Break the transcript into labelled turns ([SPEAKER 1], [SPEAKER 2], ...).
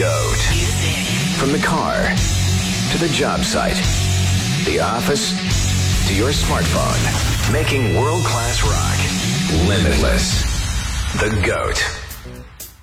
[SPEAKER 1] GOAT. From the car to the job site, the office to your smartphone, making world-class rock limitless. The GOAT.